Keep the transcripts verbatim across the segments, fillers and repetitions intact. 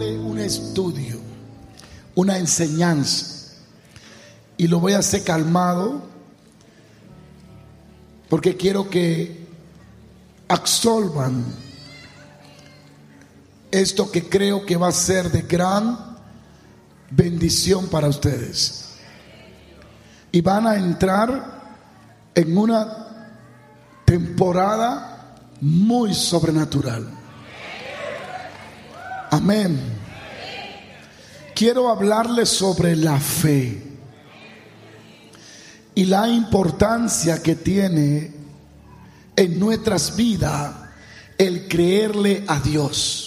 darle un estudio, una enseñanza, y lo voy a hacer calmado porque quiero que absorban esto que creo que va a ser de gran bendición para ustedes, y van a entrar en una temporada muy sobrenatural. Amén. Quiero hablarles sobre la fe y la importancia que tiene en nuestras vidas el creerle a Dios.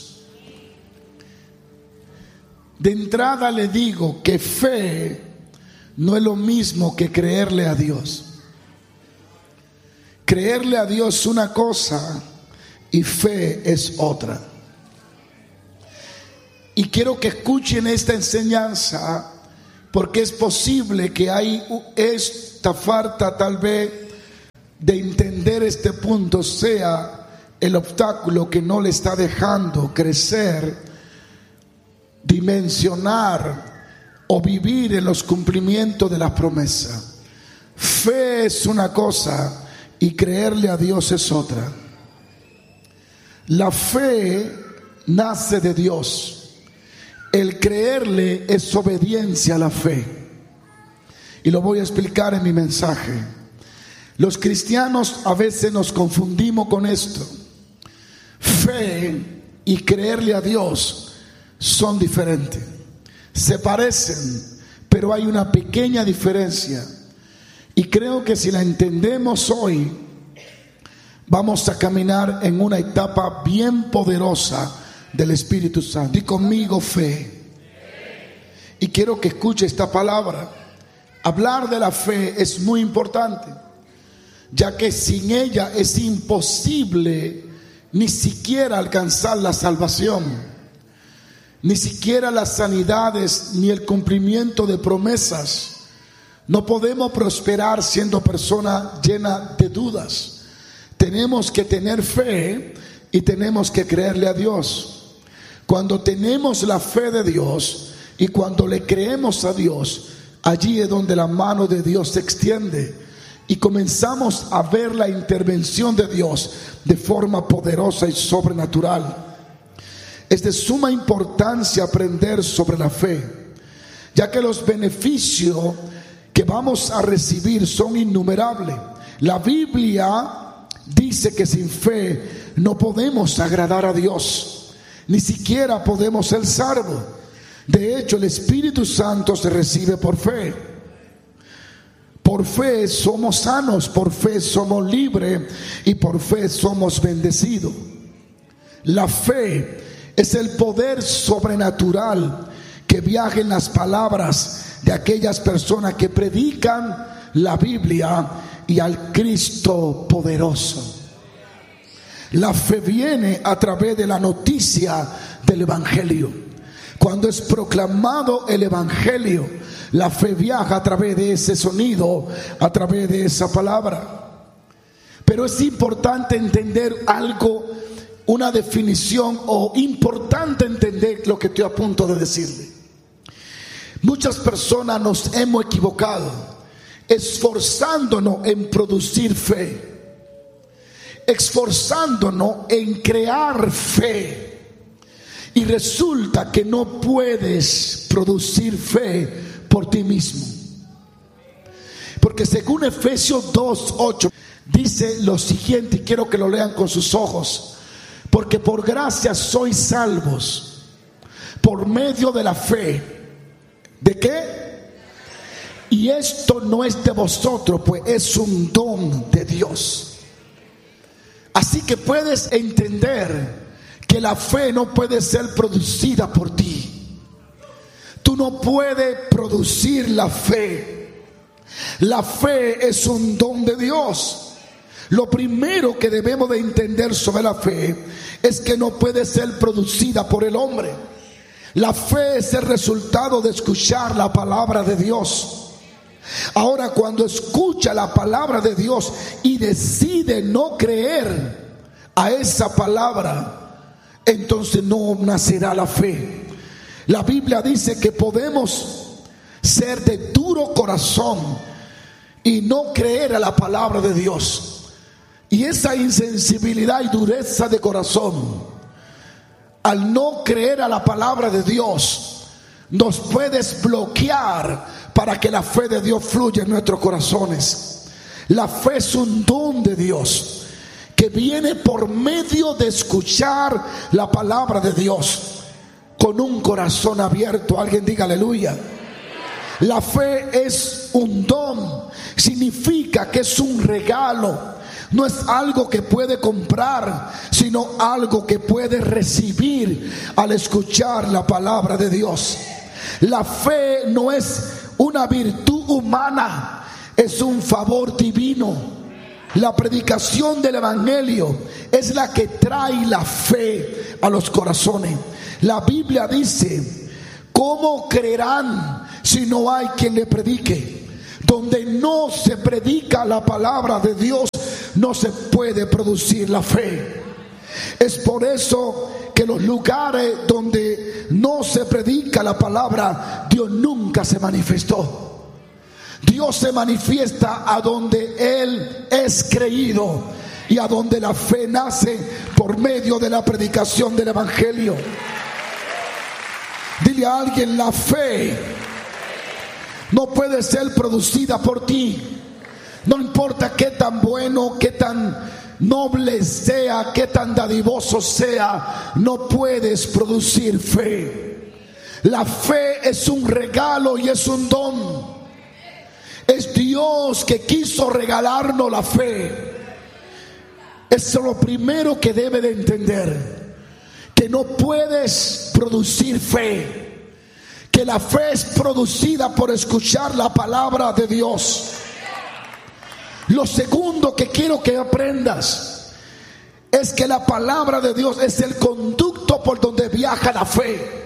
De entrada le digo que fe no es lo mismo que creerle a Dios. Creerle a Dios es una cosa y fe es otra. Y quiero que escuchen esta enseñanza, porque es posible que hay esta falta tal vez de entender este punto sea el obstáculo que no le está dejando crecer, dimensionar o vivir en los cumplimientos de las promesas. Fe es una cosa y creerle a Dios es otra. La fe nace de Dios. El creerle es obediencia a la fe. Y lo voy a explicar en mi mensaje. Los cristianos a veces nos confundimos con esto. Fe y creerle a Dios son diferentes. Se parecen, pero hay una pequeña diferencia. Y creo que si la entendemos hoy, vamos a caminar en una etapa bien poderosa del Espíritu Santo. Y conmigo, fe. Y quiero que escuche esta palabra. Hablar de la fe es muy importante, ya que sin ella es imposible ni siquiera alcanzar la salvación, ni siquiera las sanidades, ni el cumplimiento de promesas. No podemos prosperar siendo personas llenas de dudas. Tenemos que tener fe y tenemos que creerle a Dios. Cuando tenemos la fe de Dios y cuando le creemos a Dios, allí es donde la mano de Dios se extiende y comenzamos a ver la intervención de Dios de forma poderosa y sobrenatural. Es de suma importancia aprender sobre la fe, ya que los beneficios que vamos a recibir son innumerables. La Biblia dice que sin fe no podemos agradar a Dios, ni siquiera podemos ser salvos. De hecho, el Espíritu Santo se recibe por fe. Por fe somos sanos, por fe somos libres y por fe somos bendecidos. La fe es el poder sobrenatural que viaja en las palabras de aquellas personas que predican la Biblia y al Cristo poderoso. La fe viene a través de la noticia del Evangelio. Cuando es proclamado el Evangelio, la fe viaja a través de ese sonido, a través de esa palabra. Pero es importante entender algo, una definición, o importante entender lo que estoy a punto de decirle. Muchas personas nos hemos equivocado esforzándonos en producir fe, esforzándonos en crear fe, y resulta que no puedes producir fe por ti mismo. Porque según Efesios dos ocho dice lo siguiente, y quiero que lo lean con sus ojos: porque por gracia sois salvos por medio de la fe. ¿De qué? Y esto no es de vosotros, pues es un don de Dios. Así que puedes entender que la fe no puede ser producida por ti. Tú no puedes producir la fe. La fe es un don de Dios. Lo primero que debemos de entender sobre la fe es que no puede ser producida por el hombre. La fe es el resultado de escuchar la palabra de Dios. Ahora, cuando escucha la palabra de Dios y decide no creer a esa palabra, entonces no nacerá la fe. La Biblia dice que podemos ser de duro corazón y no creer a la palabra de Dios. Y esa insensibilidad y dureza de corazón, al no creer a la palabra de Dios, nos puede bloquear para que la fe de Dios fluya en nuestros corazones. La fe es un don de Dios que viene por medio de escuchar la palabra de Dios con un corazón abierto. Alguien diga aleluya. La fe es un don, significa que es un regalo. No es algo que puede comprar, sino algo que puede recibir al escuchar la palabra de Dios. La fe no es una virtud humana, es un favor divino. La predicación del evangelio es la que trae la fe a los corazones. La Biblia dice: ¿cómo creerán si no hay quien le predique? Donde no se predica la palabra de Dios, no se puede producir la fe. Es por eso que los lugares donde no se predica la palabra, Dios nunca se manifestó. Dios se manifiesta a donde Él es creído y a donde la fe nace por medio de la predicación del evangelio. Dile a alguien: la fe no puede ser producida por ti. No importa qué tan bueno, qué tan noble sea, qué tan dadivoso sea, no puedes producir fe. La fe es un regalo y es un don. Es Dios que quiso regalarnos la fe. Eso es lo primero que debe de entender, que no puedes producir fe, que la fe es producida por escuchar la palabra de Dios. Lo segundo que quiero que aprendas es que la palabra de Dios es el conducto por donde viaja la fe.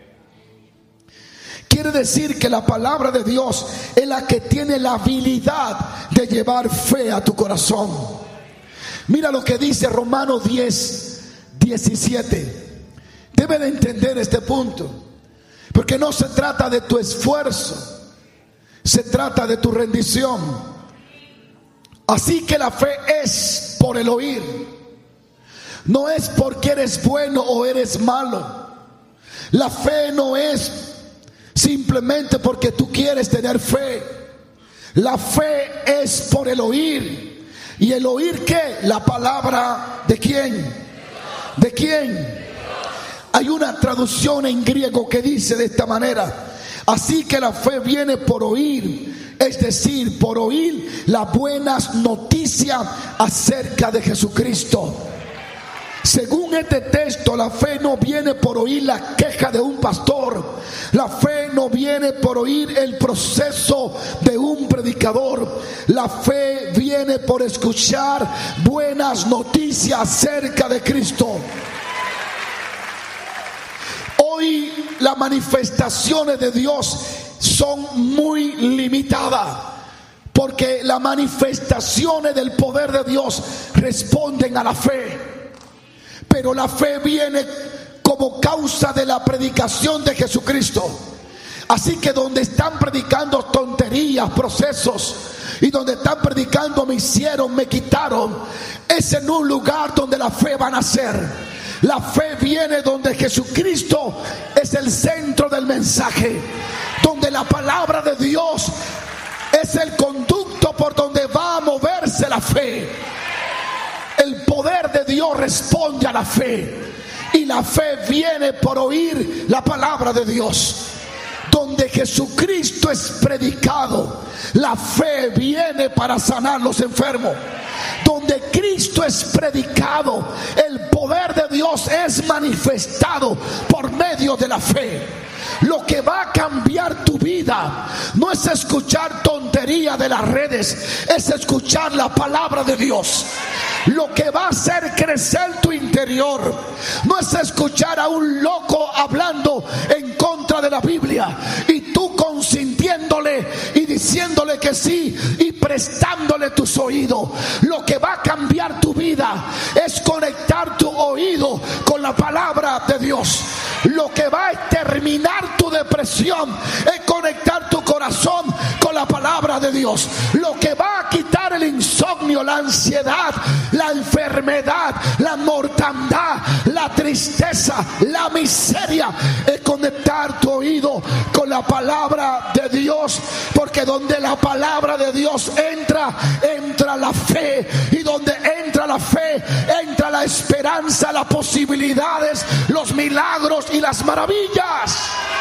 Quiere decir que la palabra de Dios es la que tiene la habilidad de llevar fe a tu corazón. Mira lo que dice Romanos diez, diecisiete. Debe de entender este punto, porque no se trata de tu esfuerzo, se trata de tu rendición. Así que la fe es por el oír. No es porque eres bueno o eres malo. La fe no es simplemente porque tú quieres tener fe. La fe es por el oír. ¿Y el oír qué? La palabra ¿de quién? ¿De quién? Hay una traducción en griego que dice de esta manera: así que la fe viene por oír, es decir, por oír las buenas noticias acerca de Jesucristo. Según este texto, la fe no viene por oír la queja de un pastor. La fe no viene por oír el proceso de un predicador. La fe viene por escuchar buenas noticias acerca de Cristo. Hoy las manifestaciones de Dios son muy limitadas, porque las manifestaciones del poder de Dios responden a la fe. Pero la fe viene como causa de la predicación de Jesucristo. Así que donde están predicando tonterías, procesos, y donde están predicando me hicieron, me quitaron, es en un lugar donde la fe va a nacer. La fe viene donde Jesucristo es el centro del mensaje, donde la palabra de Dios es el conducto por donde va a moverse la fe. El poder de Dios responde a la fe, y la fe viene por oír la palabra de Dios. Donde Jesucristo es predicado, la fe viene para sanar los enfermos. Donde Cristo es predicado, el poder de Dios es manifestado por medio de la fe. Lo que va a cambiar tu vida no es escuchar tontería de las redes, es escuchar la palabra de Dios. Lo que va a hacer crecer tu interior no es escuchar a un loco hablando en contra de la Biblia y tú consintiéndole y diciéndole que sí y prestándole tus oídos. Lo que va a cambiar tu vida es conectar tu oído con la palabra de Dios. Lo que va a exterminar depresión es conectar tu corazón con la palabra de Dios. Lo que va a quitar el insomnio, la ansiedad, la enfermedad, la mortandad, la tristeza, la miseria, es conectar tu oído con la palabra de Dios. Porque donde la palabra de Dios entra, entra la fe. Y donde entra la fe, entra la esperanza, las posibilidades, los milagros y las maravillas.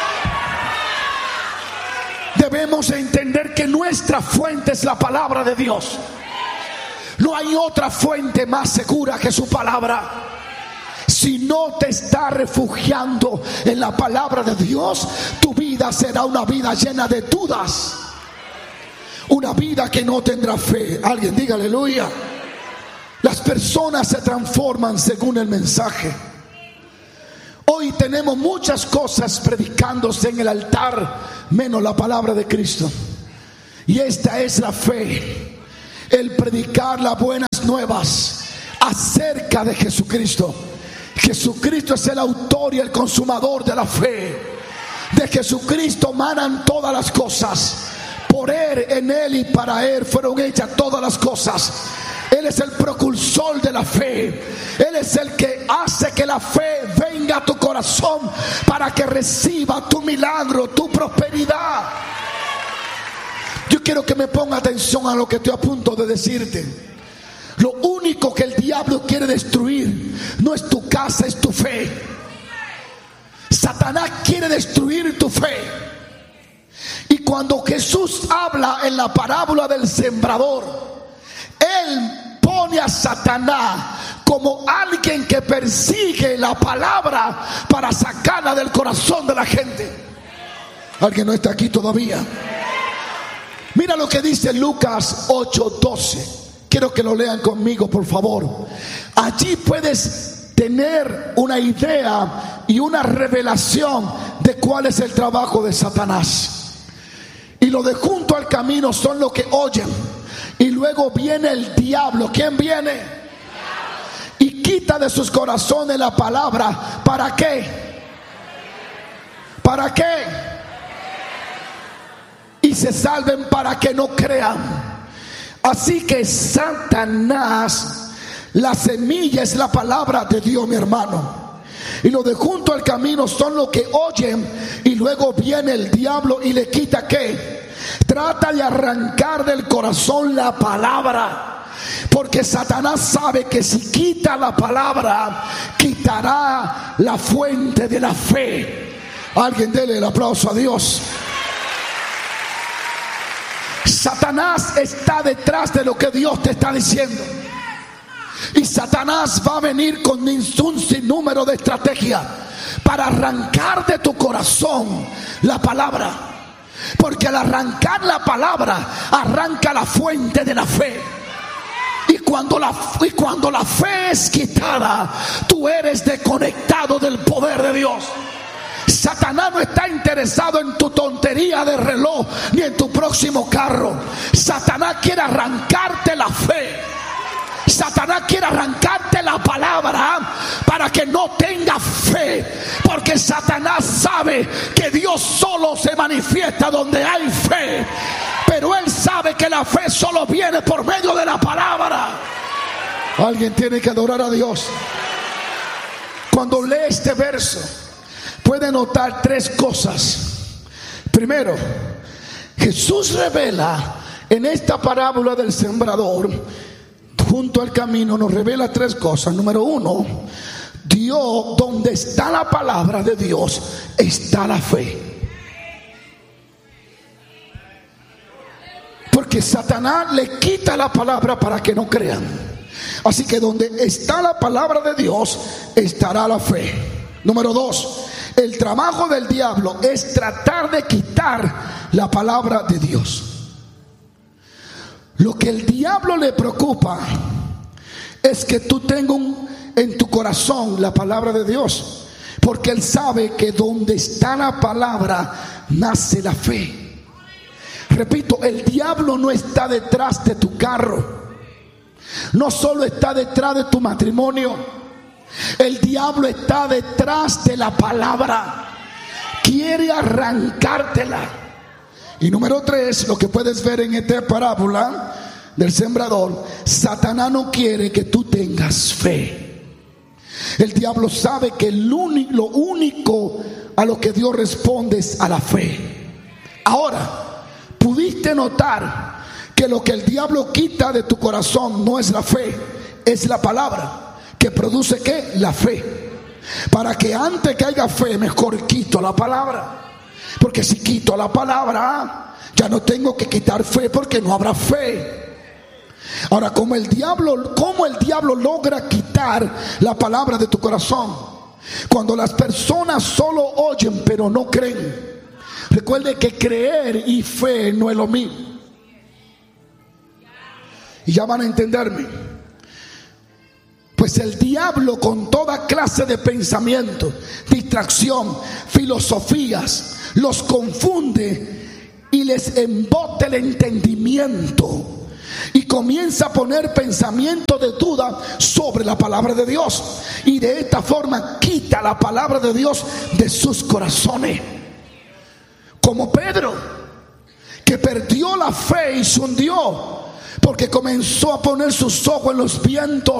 Debemos entender que nuestra fuente es la palabra de Dios. No hay otra fuente más segura que su palabra. Si no te estás refugiando en la palabra de Dios, tu vida será una vida llena de dudas, una vida que no tendrá fe. Alguien diga aleluya. Las personas se transforman según el mensaje. Hoy tenemos muchas cosas predicándose en el altar, menos la palabra de Cristo. Y esta es la fe: el predicar las buenas nuevas acerca de Jesucristo. Jesucristo es el autor y el consumador de la fe. De Jesucristo manan todas las cosas. Por Él, en Él y para Él fueron hechas todas las cosas. Él es el propulsor de la fe. Él es el que hace que la fe venga a tu corazón para que reciba tu milagro, tu prosperidad. Yo quiero que me ponga atención a lo que estoy a punto de decirte. Lo único que el diablo quiere destruir no es tu casa, es tu fe. Satanás quiere destruir tu fe. Y cuando Jesús habla en la parábola del sembrador, Él pone a Satanás como alguien que persigue la palabra para sacarla del corazón de la gente. ¿Alguien no está aquí todavía? Mira lo que dice Lucas ocho doce. Quiero que lo lean conmigo, por favor. Allí puedes tener una idea y una revelación de cuál es el trabajo de Satanás. Y lo de junto al camino son los que oyen. Y luego viene el diablo. ¿Quién viene? Y quita de sus corazones la palabra. ¿Para qué? ¿Para qué? Y se salven para que no crean. Así que Satanás, la semilla es la palabra de Dios, mi hermano. Y lo de junto al camino son los que oyen. Y luego viene el diablo y le quita ¿qué? Trata de arrancar del corazón la palabra. Porque Satanás sabe que si quita la palabra, quitará la fuente de la fe. Alguien dele el aplauso a Dios. Satanás está detrás de lo que Dios te está diciendo. Y Satanás va a venir con un sinnúmero de estrategias para arrancar de tu corazón la palabra. Porque al arrancar la palabra, arranca la fuente de la fe. Y cuando la, y cuando la fe es quitada, tú eres desconectado del poder de Dios. Satanás no está interesado en tu tontería de reloj ni en tu próximo carro. Satanás quiere arrancarte la fe. Satanás quiere arrancarte la palabra para que no tengas fe. Porque Satanás sabe que Dios solo se manifiesta donde hay fe. Pero él sabe que la fe solo viene por medio de la palabra. Alguien tiene que adorar a Dios. Cuando lee este verso, puede notar tres cosas. Primero, Jesús revela en esta parábola del sembrador, junto al camino, nos revela tres cosas. Número uno, Dios, donde está la palabra de Dios, está la fe. Porque Satanás le quita la palabra para que no crean. Así que donde está la palabra de Dios, estará la fe. Número dos, el trabajo del diablo es tratar de quitar la palabra de Dios. Lo que el diablo le preocupa es que tú tengas en tu corazón la palabra de Dios, porque él sabe que donde está la palabra nace la fe. Repito, el diablo no está detrás de tu carro, no solo está detrás de tu matrimonio. El diablo está detrás de la palabra, quiere arrancártela. Y número tres, lo que puedes ver en esta parábola del sembrador, Satanás no quiere que tú tengas fe. El diablo sabe que el único, lo único a lo que Dios responde es a la fe. Ahora, pudiste notar que lo que el diablo quita de tu corazón no es la fe, es la palabra, que produce ¿qué? La fe. Para que antes que haya fe, mejor quito la palabra. Porque si quito la palabra, ya no tengo que quitar fe, porque no habrá fe. Ahora, como el diablo, ¿cómo el diablo logra quitar la palabra de tu corazón? Cuando las personas solo oyen pero no creen. Recuerde que creer y fe no es lo mismo. Y ya van a entenderme. Pues el diablo, con toda clase de pensamiento, distracción, filosofías, los confunde y les embota el entendimiento, y comienza a poner pensamiento de duda sobre la palabra de Dios, y de esta forma quita la palabra de Dios de sus corazones. Como Pedro, que perdió la fe y se hundió porque comenzó a poner sus ojos en los vientos